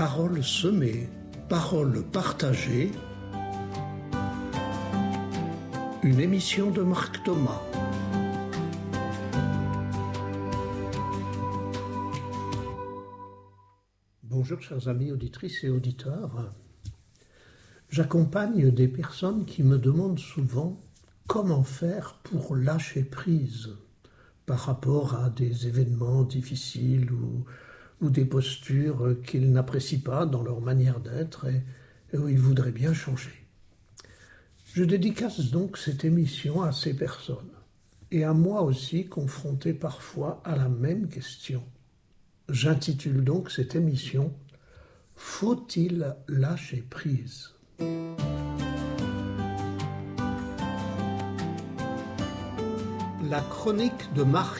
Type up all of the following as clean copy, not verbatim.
Paroles semées, paroles partagées. Une émission de Marc Thomas. Bonjour chers amis auditrices et auditeurs. J'accompagne des personnes qui me demandent souvent comment faire pour lâcher prise par rapport à des événements difficiles ou des postures qu'ils n'apprécient pas dans leur manière d'être et où ils voudraient bien changer. Je dédicace donc cette émission à ces personnes et à moi aussi confronté parfois à la même question. J'intitule donc cette émission « Faut-il lâcher prise ?» La chronique de Marc.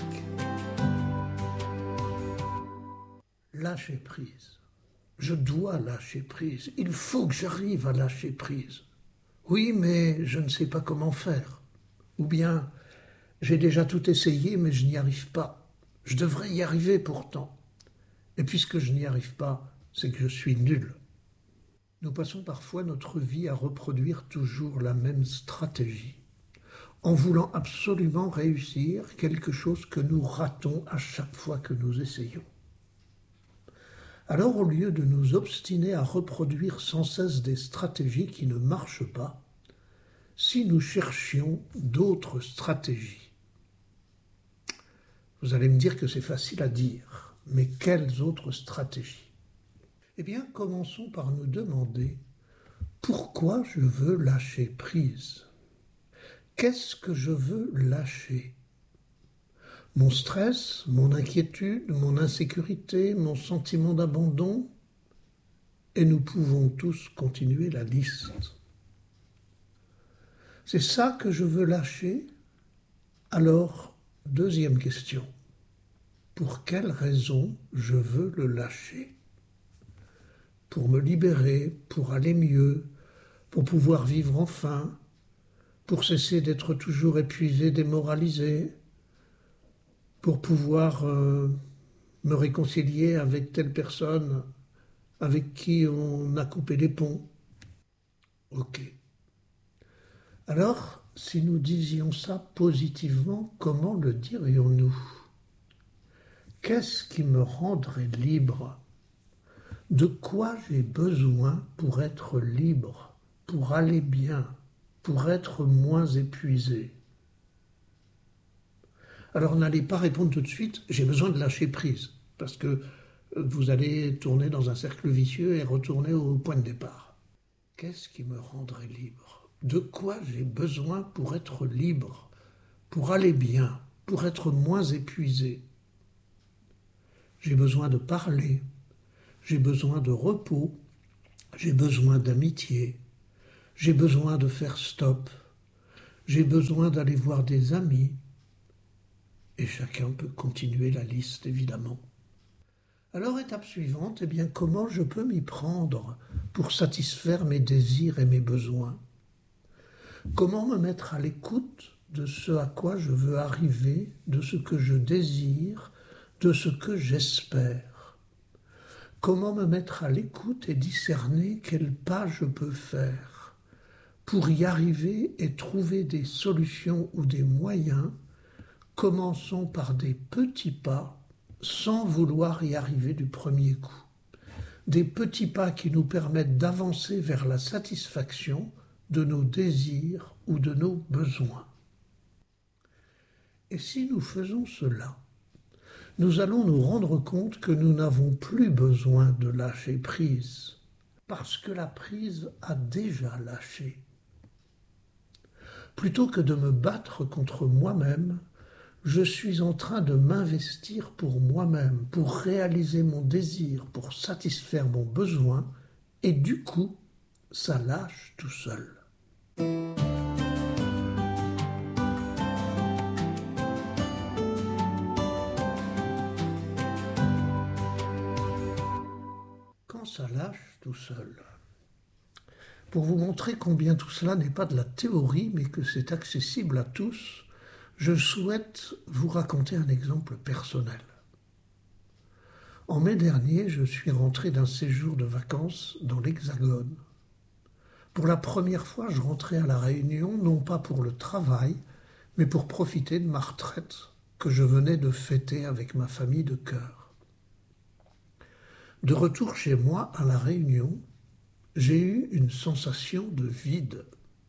Lâcher prise. Je dois lâcher prise. Il faut que j'arrive à lâcher prise. Oui, mais je ne sais pas comment faire. Ou bien, j'ai déjà tout essayé, mais je n'y arrive pas. Je devrais y arriver pourtant. Et puisque je n'y arrive pas, c'est que je suis nul. Nous passons parfois notre vie à reproduire toujours la même stratégie, en voulant absolument réussir quelque chose que nous ratons à chaque fois que nous essayons. Alors, au lieu de nous obstiner à reproduire sans cesse des stratégies qui ne marchent pas, si nous cherchions d'autres stratégies. Vous allez me dire que c'est facile à dire, mais quelles autres stratégies ? Eh bien, commençons par nous demander pourquoi je veux lâcher prise. Qu'est-ce que je veux lâcher ? Mon stress, mon inquiétude, mon insécurité, mon sentiment d'abandon ? Et nous pouvons tous continuer la liste. C'est ça que je veux lâcher ? Alors, deuxième question. Pour quelle raison je veux le lâcher ? Pour me libérer, pour aller mieux, pour pouvoir vivre enfin, pour cesser d'être toujours épuisé, démoralisé, pour pouvoir me réconcilier avec telle personne avec qui on a coupé les ponts. Ok. Alors, si nous disions ça positivement, comment le dirions-nous ? Qu'est-ce qui me rendrait libre ? De quoi j'ai besoin pour être libre, pour aller bien, pour être moins épuisé ? Alors n'allez pas répondre tout de suite, j'ai besoin de lâcher prise, parce que vous allez tourner dans un cercle vicieux et retourner au point de départ. Qu'est-ce qui me rendrait libre ? De quoi j'ai besoin pour être libre, pour aller bien, pour être moins épuisé ? J'ai besoin de parler, j'ai besoin de repos, j'ai besoin d'amitié, j'ai besoin de faire stop, j'ai besoin d'aller voir des amis. Et chacun peut continuer la liste, évidemment. Alors, étape suivante, eh bien, comment je peux m'y prendre pour satisfaire mes désirs et mes besoins ? Comment me mettre à l'écoute de ce à quoi je veux arriver, de ce que je désire, de ce que j'espère ? Comment me mettre à l'écoute et discerner quels pas je peux faire pour y arriver et trouver des solutions ou des moyens ? Commençons par des petits pas sans vouloir y arriver du premier coup. Des petits pas qui nous permettent d'avancer vers la satisfaction de nos désirs ou de nos besoins. Et si nous faisons cela, nous allons nous rendre compte que nous n'avons plus besoin de lâcher prise, parce que la prise a déjà lâché. Plutôt que de me battre contre moi-même, je suis en train de m'investir pour moi-même, pour réaliser mon désir, pour satisfaire mon besoin, et du coup, ça lâche tout seul. Quand ça lâche tout seul ? Pour vous montrer combien tout cela n'est pas de la théorie, mais que c'est accessible à tous, je souhaite vous raconter un exemple personnel. En mai dernier, je suis rentré d'un séjour de vacances dans l'Hexagone. Pour la première fois, je rentrais à La Réunion, non pas pour le travail, mais pour profiter de ma retraite que je venais de fêter avec ma famille de cœur. De retour chez moi à La Réunion, j'ai eu une sensation de vide.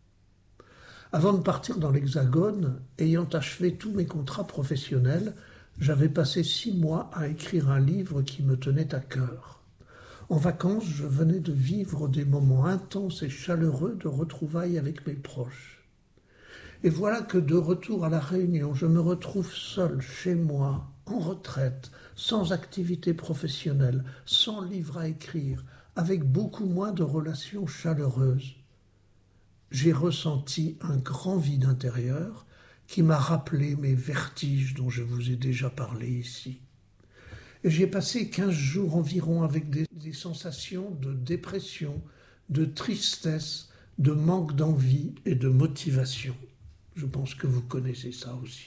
Avant de partir dans l'Hexagone, ayant achevé tous mes contrats professionnels, j'avais passé 6 mois à écrire un livre qui me tenait à cœur. En vacances, je venais de vivre des moments intenses et chaleureux de retrouvailles avec mes proches. Et voilà que de retour à La Réunion, je me retrouve seul chez moi, en retraite, sans activité professionnelle, sans livre à écrire, avec beaucoup moins de relations chaleureuses. J'ai ressenti un grand vide intérieur qui m'a rappelé mes vertiges dont je vous ai déjà parlé ici. Et j'ai passé 15 jours environ avec des sensations de dépression, de tristesse, de manque d'envie et de motivation. Je pense que vous connaissez ça aussi.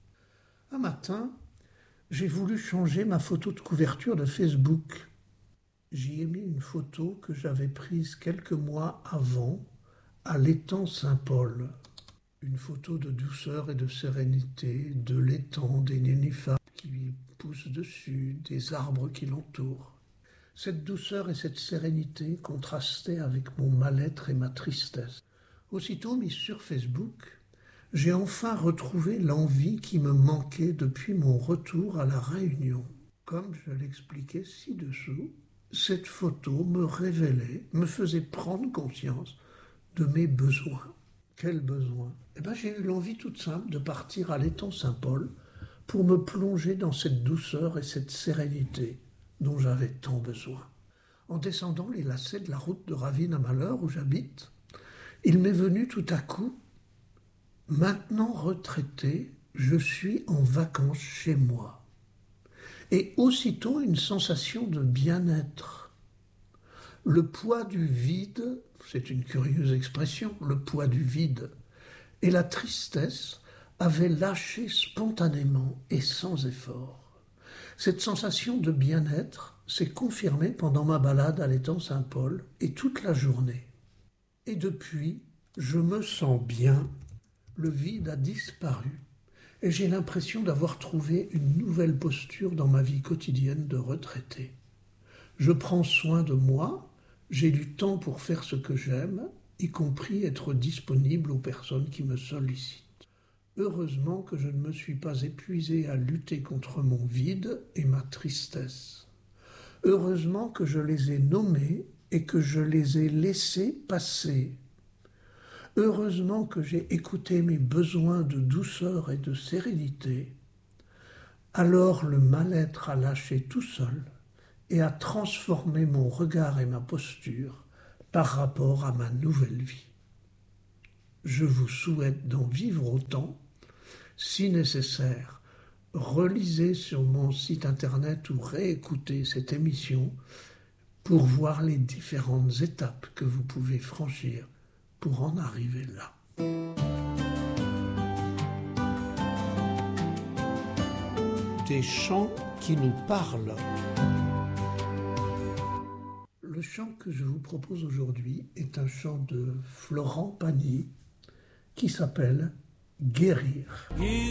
Un matin, j'ai voulu changer ma photo de couverture de Facebook. J'y ai mis une photo que j'avais prise quelques mois avant à l'étang Saint-Paul. Une photo de douceur et de sérénité, de l'étang, des nénuphars qui poussent dessus, des arbres qui l'entourent. Cette douceur et cette sérénité contrastaient avec mon mal-être et ma tristesse. Aussitôt mis sur Facebook, j'ai enfin retrouvé l'envie qui me manquait depuis mon retour à La Réunion. Comme je l'expliquais ci-dessous, cette photo me révélait, me faisait prendre conscience de mes besoins. Quels besoins? J'ai eu l'envie toute simple de partir à l'étang Saint-Paul pour me plonger dans cette douceur et cette sérénité dont j'avais tant besoin. En descendant les lacets de la route de Ravine à Malheur où j'habite, il m'est venu tout à coup, maintenant retraité, je suis en vacances chez moi. Et aussitôt une sensation de bien-être. Le poids du vide, c'est une curieuse expression, le poids du vide, et la tristesse avaient lâché spontanément et sans effort. Cette sensation de bien-être s'est confirmée pendant ma balade à l'étang Saint-Paul et toute la journée. Et depuis, je me sens bien, le vide a disparu et j'ai l'impression d'avoir trouvé une nouvelle posture dans ma vie quotidienne de retraité. Je prends soin de moi, j'ai du temps pour faire ce que j'aime, y compris être disponible aux personnes qui me sollicitent. Heureusement que je ne me suis pas épuisé à lutter contre mon vide et ma tristesse. Heureusement que je les ai nommés et que je les ai laissés passer. Heureusement que j'ai écouté mes besoins de douceur et de sérénité. Alors le mal-être a lâché tout seul et a transformé mon regard et ma posture par rapport à ma nouvelle vie. Je vous souhaite d'en vivre autant. Si nécessaire, relisez sur mon site internet ou réécoutez cette émission pour voir les différentes étapes que vous pouvez franchir pour en arriver là. Des chants qui nous parlent. Le chant que je vous propose aujourd'hui est un chant de Florent Pagny qui s'appelle « Guérir ».